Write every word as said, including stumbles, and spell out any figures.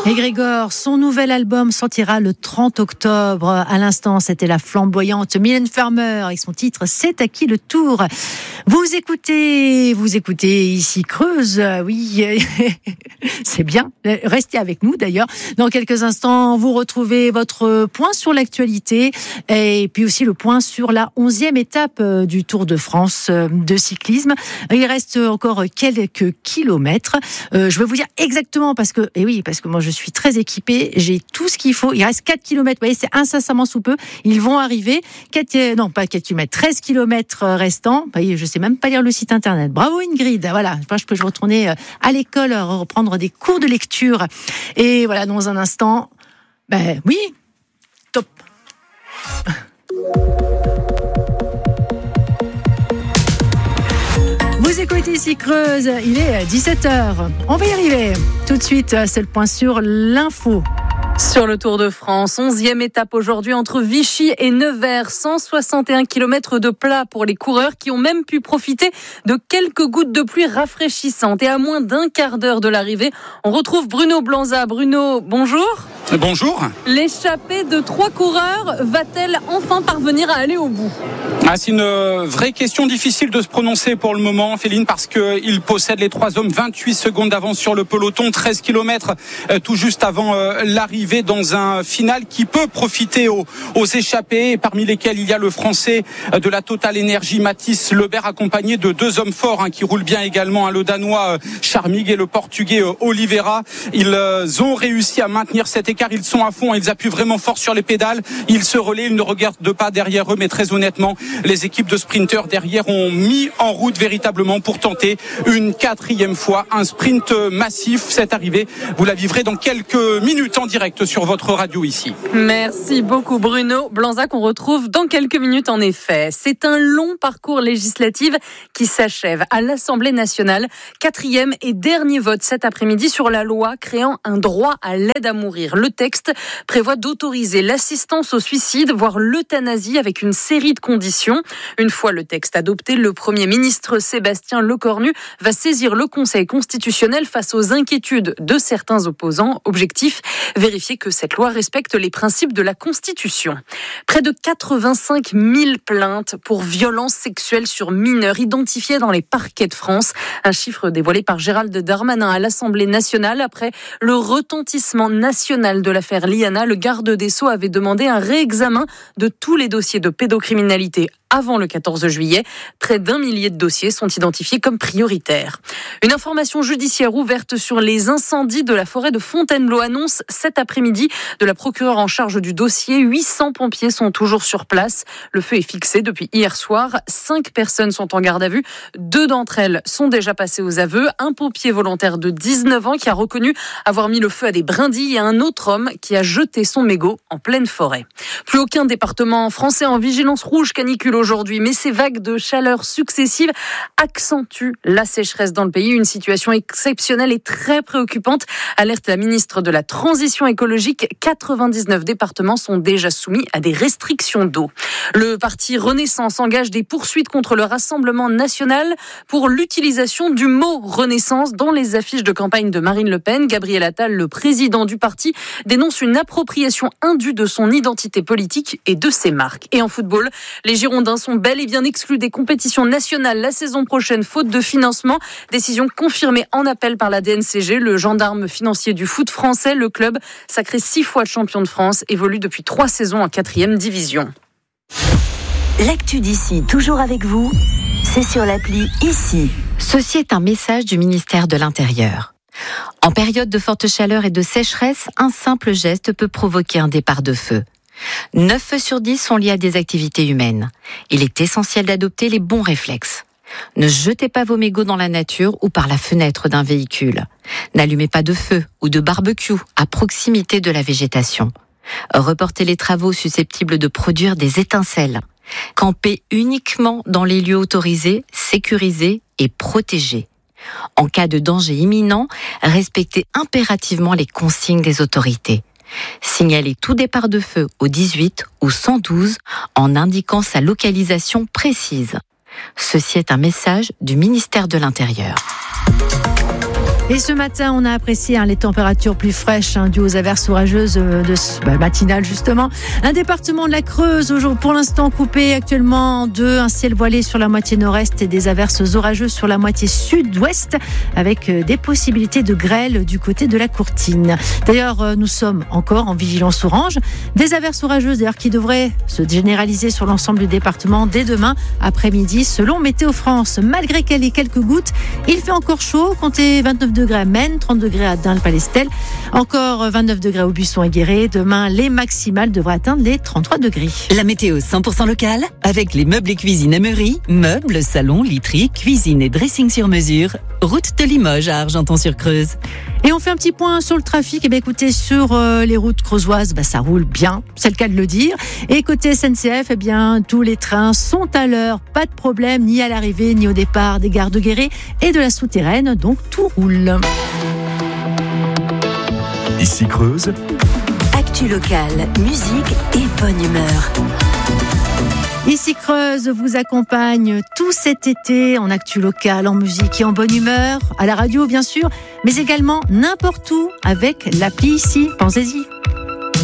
Et Grégor, son nouvel album sortira le trente octobre. À l'instant, c'était la flamboyante Mylène Farmer et son titre « C'est à qui le tour ?» Vous écoutez, vous écoutez ici Creuse, oui, c'est bien. Restez avec nous d'ailleurs. Dans quelques instants, vous retrouvez votre point sur l'actualité et puis aussi le point sur la onzième étape du Tour de France de cyclisme. Il reste encore quelques kilomètres. Euh, je vais vous dire exactement parce que, et oui, parce que moi je suis très équipée, j'ai tout ce qu'il faut. Il reste quatre kilomètres, vous voyez, c'est incessamment sous peu. Ils vont arriver. quatre, non, pas quatre kilomètres, treize kilomètres restants. Vous voyez, je sais même pas lire le site internet. Bravo Ingrid, voilà. Je pense que je vais retourner à l'école, reprendre des cours de lecture. Et voilà, dans un instant, ben oui, top. Vous écoutez ici Creuse, il est dix-sept heures. On va y arriver. Tout de suite, c'est le point sur l'info. Sur le Tour de France, onzième étape aujourd'hui entre Vichy et Nevers, cent soixante et un kilomètres de plat pour les coureurs qui ont même pu profiter de quelques gouttes de pluie rafraîchissantes. Et à moins d'un quart d'heure de l'arrivée, on retrouve Bruno Blanza. Bruno, bonjour. Bonjour. L'échappée de trois coureurs va-t-elle enfin parvenir à aller au bout ? Ah, c'est une vraie question difficile de se prononcer pour le moment, Féline, parce qu'ils possèdent les trois hommes vingt-huit secondes d'avance sur le peloton, treize kilomètres euh, tout juste avant euh, l'arrivée dans un final qui peut profiter aux, aux échappés, parmi lesquels il y a le Français de la Total Energy, Mathis Lebert, accompagné de deux hommes forts hein, qui roulent bien également, hein, le Danois euh, Charmig et le Portugais euh, Oliveira. Ils euh, ont réussi à maintenir cet écart, ils sont à fond, ils appuient vraiment fort sur les pédales, ils se relaient, ils ne regardent pas derrière eux, mais très honnêtement, les équipes de sprinteurs derrière ont mis en route véritablement pour tenter une quatrième fois un sprint massif. Cette arrivée, vous la vivrez dans quelques minutes en direct sur votre radio ici. Merci beaucoup Bruno Blanza, qu'on retrouve dans quelques minutes en effet. C'est un long parcours législatif qui s'achève à l'Assemblée nationale. Quatrième et dernier vote cet après-midi sur la loi créant un droit à l'aide à mourir. Le texte prévoit d'autoriser l'assistance au suicide, voire l'euthanasie avec une série de conditions. Une fois le texte adopté, le Premier ministre Sébastien Lecornu va saisir le Conseil constitutionnel face aux inquiétudes de certains opposants. Objectif, vérifier que cette loi respecte les principes de la Constitution. Près de quatre-vingt-cinq mille plaintes pour violences sexuelles sur mineurs identifiées dans les parquets de France. Un chiffre dévoilé par Gérald Darmanin à l'Assemblée nationale. Après le retentissement national de l'affaire Liana, le garde des Sceaux avait demandé un réexamen de tous les dossiers de pédocriminalité avant le quatorze juillet. Près d'un millier de dossiers sont identifiés comme prioritaires. Une information judiciaire ouverte sur les incendies de la forêt de Fontainebleau annonce cet après-midi de la procureure en charge du dossier. huit cents pompiers sont toujours sur place. Le feu est fixé depuis hier soir. Cinq personnes sont en garde à vue. Deux d'entre elles sont déjà passées aux aveux. Un pompier volontaire de dix-neuf ans qui a reconnu avoir mis le feu à des brindilles et un autre homme qui a jeté son mégot en pleine forêt. Plus aucun département français en vigilance rouge canicule aujourd'hui, mais ces vagues de chaleur successives accentuent la sécheresse dans le pays. Une situation exceptionnelle et très préoccupante, alerte la ministre de la Transition écologique. quatre-vingt-dix-neuf départements sont déjà soumis à des restrictions d'eau. Le parti Renaissance engage des poursuites contre le Rassemblement national pour l'utilisation du mot Renaissance dans les affiches de campagne de Marine Le Pen. Gabriel Attal, le président du parti, dénonce une appropriation indue de son identité politique et de ses marques. Et en football, les Girondins sont bel et bien exclus des compétitions nationales la saison prochaine, faute de financement. Décision confirmée en appel par la D N C G. Le gendarme financier du foot français, le club, sacré six fois champion de France, évolue depuis trois saisons en quatrième division. L'actu d'ici, toujours avec vous, c'est sur l'appli Ici. Ceci est un message du ministère de l'Intérieur. En période de forte chaleur et de sécheresse, un simple geste peut provoquer un départ de feu. neuf feux sur dix sont liés à des activités humaines. Il est essentiel d'adopter les bons réflexes. Ne jetez pas vos mégots dans la nature ou par la fenêtre d'un véhicule. N'allumez pas de feu ou de barbecue à proximité de la végétation. Reportez les travaux susceptibles de produire des étincelles. Campez uniquement dans les lieux autorisés, sécurisés et protégés. En cas de danger imminent, respectez impérativement les consignes des autorités. Signalez tout départ de feu au dix-huit ou cent douze en indiquant sa localisation précise. Ceci est un message du ministère de l'Intérieur. Et ce matin, on a apprécié hein, les températures plus fraîches hein, dues aux averses orageuses euh, de bah, matinales justement. Un département de la Creuse, pour l'instant coupé actuellement en deux, un ciel voilé sur la moitié nord-est et des averses orageuses sur la moitié sud-ouest, avec euh, des possibilités de grêle du côté de la Courtine. D'ailleurs, euh, nous sommes encore en vigilance orange. Des averses orageuses d'ailleurs qui devraient se généraliser sur l'ensemble du département dès demain après-midi, selon Météo France. Malgré qu'il y ait quelques gouttes, il fait encore chaud. Comptez vingt-neuf degrés à Maine, trente degrés à Dun-le-Palestel, encore vingt-neuf degrés au Buisson et Guéret. Demain, les maximales devraient atteindre les trente-trois degrés. La météo cent pour cent locale, avec les meubles et cuisine Emery, meubles, salons, literie, cuisine et dressing sur mesure. Route de Limoges à Argenton-sur-Creuse. Et on fait un petit point sur le trafic. Eh bien, écoutez, sur euh, les routes creusoises, bah, ça roule bien, c'est le cas de le dire. Et côté S N C F, eh bien, tous les trains sont à l'heure, pas de problème, ni à l'arrivée, ni au départ des gares de Guéret et de la souterraine, donc tout roule. Ici Creuse. Actu locale, musique et bonne humeur. Ici Creuse vous accompagne tout cet été en actu locale, en musique et en bonne humeur, à la radio bien sûr, mais également n'importe où avec l'appli ici. Pensez-y.